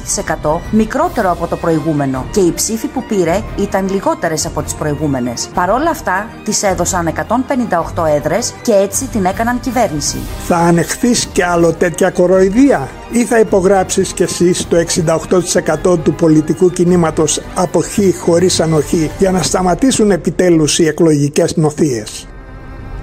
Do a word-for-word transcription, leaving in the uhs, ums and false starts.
τοις εκατό μικρότερο από το προηγούμενο και οι ψήφοι που πήρε ήταν λιγότερες από τις προηγούμενες. Παρόλα αυτά, της έδωσαν εκατόν πενήντα οκτώ έδρες και έτσι την έκαναν κυβέρνηση. Θα ανεχθείς κι άλλο τέτοια κοροϊδία ή θα υπογράψεις κι εσύ στο εξήντα οκτώ τοις εκατό του πολιτικού κινήματος αποχή χωρίς ανοχή για να σταματήσουν επιτέλους οι εκλογικές νοθείες?